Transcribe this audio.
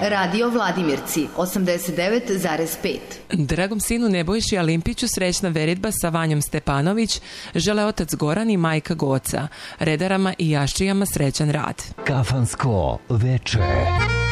Radio Vladimirci 89,5. Dragom sinu Nebojši Alimpiću srećna veritba sa Vanjom Stepanović žele otac Goran i majka Goca. Redarama i jaščijama srećan rad. Kafansko veče.